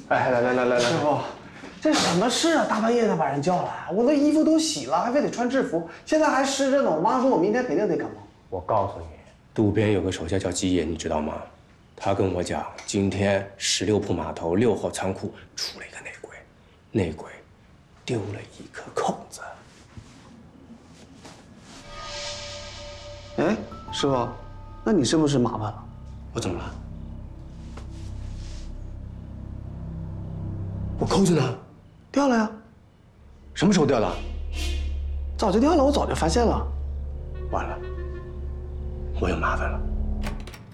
哎，来， 师傅，这什么事啊？大半夜的把人叫来，我的衣服都洗了，还非得穿制服，现在还湿着呢。我妈说我明天肯定得感冒。 我告诉你，渡边有个手下叫基野，你知道吗？他跟我讲，今天16铺码头6号仓库出了一个内鬼，内鬼丢了一颗孔子。 哎，师傅，那你是不是麻烦了？ 我怎么了？我扣子呢？ 掉了呀， 什么时候掉的？ 早就掉了，我早就发现了。 完了，我有麻烦了。